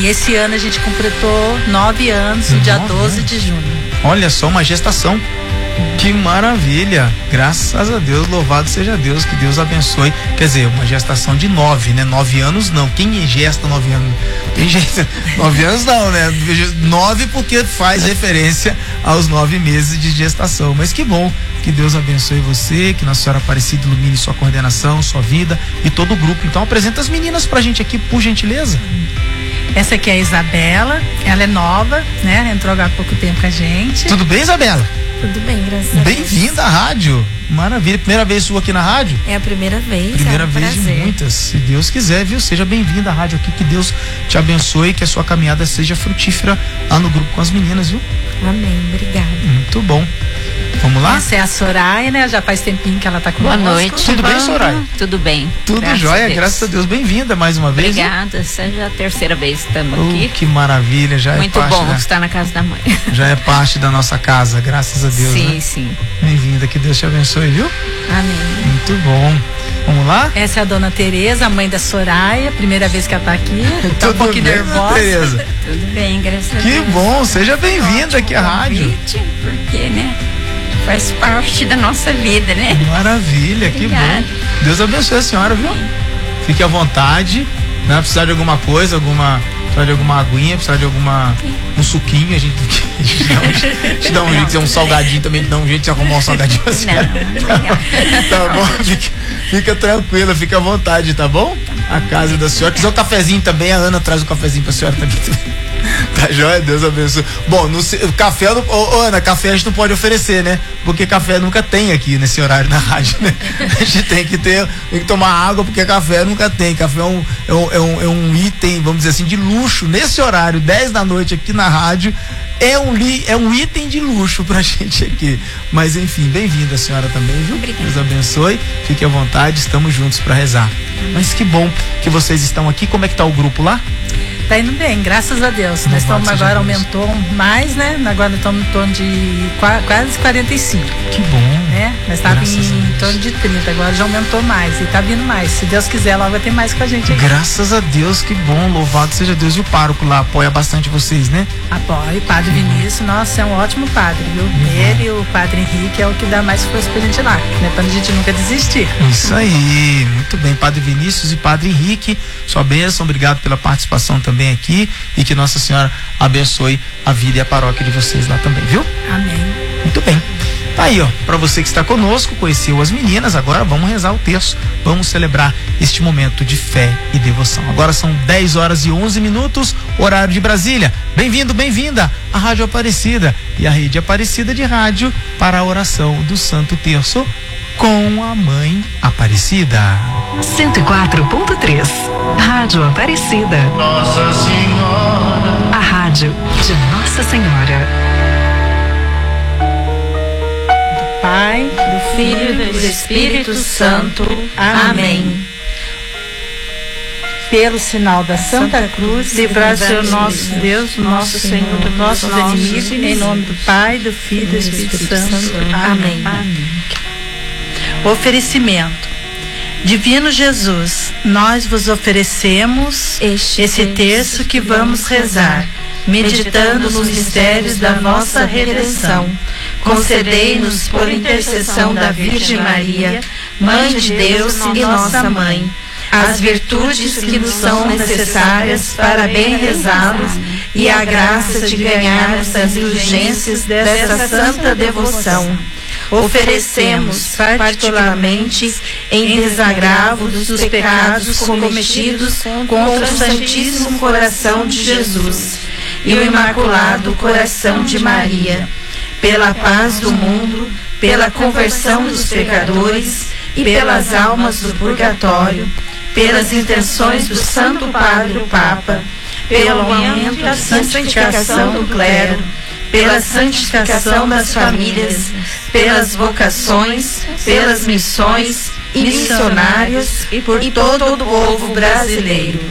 E esse ano a gente completou 9 anos, no dia 12 de junho. Olha só, uma gestação. Que maravilha, graças a Deus, louvado seja Deus, que Deus abençoe. Quer dizer, uma gestação de 9, né? 9 anos não, quem gesta 9 anos? Tem gesta 9 anos não, né? 9 porque faz referência aos 9 meses de gestação, mas que bom, que Deus abençoe você, que Nossa Senhora Aparecida ilumine sua coordenação, sua vida e todo o grupo. Então apresenta as meninas pra gente aqui, por gentileza. Essa aqui é a Isabela, ela é nova, né? Entrou há pouco tempo com a gente. Tudo bem, Isabela? Tudo bem, graças a Deus. Bem-vinda à rádio. Maravilha. Primeira vez sua aqui na rádio? É a primeira vez. Primeira vez de muitas. Se Deus quiser, viu? Seja bem-vinda à rádio aqui. Que Deus te abençoe, que a sua caminhada seja frutífera lá no grupo com as meninas, viu? Amém. Obrigada. Muito bom. Vamos lá? Essa é a Soraya, né? Já faz tempinho que ela tá com Boa noite. Tudo bem, Soraya? Tudo bem. Tudo jóia, graças a Deus. Bem-vinda mais uma vez. Obrigada. Essa é já a terceira vez que estamos aqui. Que maravilha. Já muito é parte bom estar na casa da mãe. Já é parte da nossa casa, graças a Deus. Sim, né? sim. Bem-vinda, que Deus te abençoe, viu? Amém. Muito bom. Vamos lá? Essa é a dona Tereza, a mãe da Soraya, primeira vez que ela tá aqui. Tá um pouquinho nervosa. Tereza? Tudo bem, graças a Deus. Que bom, seja bem-vinda aqui à rádio. Porque, né? Faz parte da nossa vida, né? Maravilha, que bom. Deus abençoe a senhora, viu? Fique à vontade, né? Precisar de alguma coisa, precisar de alguma aguinha, precisar de um suquinho, a gente dá um jeito, um salgadinho também, dá um jeito de arrumar um salgadinho pra senhora. Tá bom? Fica tranquila, fica à vontade, tá bom? A casa da senhora. Quiser um cafezinho também, a Ana traz um cafezinho pra senhora também. Tá joia? Deus abençoe. Bom, café, Ana, café a gente não pode oferecer, né? Porque café nunca tem aqui nesse horário na rádio, né? A gente tem que tomar água, porque café nunca tem. Café é um item, vamos dizer assim, de luxo. Nesse horário, 10 da noite aqui na rádio, é um item de luxo pra gente aqui. Mas enfim, bem-vinda a senhora também, viu? Obrigada. Deus abençoe, fique à vontade, estamos juntos pra rezar. Mas que bom que vocês estão aqui. Como é que tá o grupo lá? Tá indo bem, graças a Deus. Nós estamos agora, aumentou mais, né? Agora nós estamos em torno de quase 45. Que bom. Né? Nós estávamos em torno de 30, agora já aumentou mais e tá vindo mais. Se Deus quiser, logo vai ter mais com a gente aqui. Graças a Deus, que bom, louvado seja Deus. E o pároco lá apoia bastante vocês, né? Apoia, o padre Vinícius, nossa, é um ótimo padre, viu? Ele e o padre Henrique é o que dá mais força pra gente lá, né? Pra gente nunca desistir. Isso aí, muito bem, padre Vinícius e padre Henrique, sua bênção, obrigado pela participação também aqui e que Nossa Senhora abençoe a vida e a paróquia de vocês lá também, viu? Amém. Muito bem. Tá aí, ó, pra você que está conosco, conheceu as meninas, agora vamos rezar o terço, vamos celebrar este momento de fé e devoção. Agora são 10 horas e 11 minutos, horário de Brasília. Bem-vindo, bem-vinda à Rádio Aparecida e a Rede Aparecida de Rádio para a oração do Santo Terço com a Mãe Aparecida. 104.3 Rádio Aparecida. Nossa Senhora. A rádio de Nossa Senhora. Pai, do Filho e do Espírito Santo. Amém. Pelo sinal da Santa Cruz, livrai-se o nosso Deus, nosso Senhor, dos nossos inimigos, em nome do Pai, do Filho e do Espírito Santo. Amém. Oferecimento. Divino Jesus, nós vos oferecemos esse terço que vamos rezar, meditando nos mistérios da vossa redenção. Concedei-nos, por intercessão da Virgem Maria, Mãe de Deus e nossa Mãe, as virtudes que nos são necessárias para bem rezá-los e a graça de ganhar as indulgências dessa santa devoção. Oferecemos particularmente em desagravo dos pecados cometidos contra o Santíssimo Coração de Jesus e o Imaculado Coração de Maria, pela paz do mundo, pela conversão dos pecadores e pelas almas do purgatório, pelas intenções do Santo Padre o Papa, pelo aumento da santificação do clero, pela santificação das famílias, pelas vocações, pelas missões e missionárias e por todo o povo brasileiro.